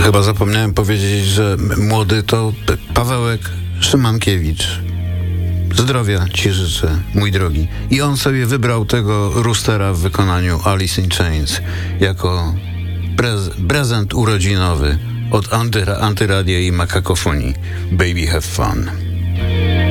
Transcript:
Chyba zapomniałem powiedzieć, że młody to Pawełek Szymankiewicz. Zdrowia ci życzę, mój drogi. I on sobie wybrał tego roostera w wykonaniu Alice in Chains jako prezent urodzinowy od Antyradia i Makakofonii. Baby have fun.